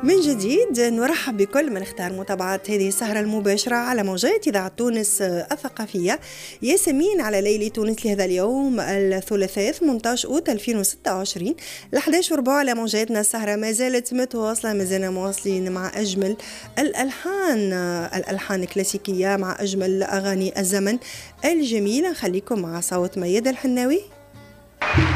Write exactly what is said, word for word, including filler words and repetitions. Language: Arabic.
من جديد نرحب بكل من اختار متابعة هذه السهرة المباشرة على موجات إذاعة تونس الثقافية. ياسمين على ليلة تونس لهذا اليوم الثلاثاء ثمانية عشر أوت ألفين وستة وعشرين لحداش وربع على موجاتنا. السهرة ما زالت متواصلة، ما زلنا مواصلين مع أجمل الألحان الألحان الكلاسيكية، مع أجمل أغاني الزمن الجميل. نخليكم مع صوت ميادة الحناوي.